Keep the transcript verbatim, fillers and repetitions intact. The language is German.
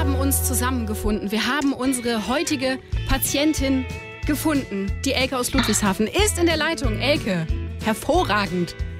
haben uns zusammengefunden. Wir haben unsere heutige Patientin gefunden. Die Elke aus Ludwigshafen ist in der Leitung. Elke, hervorragend.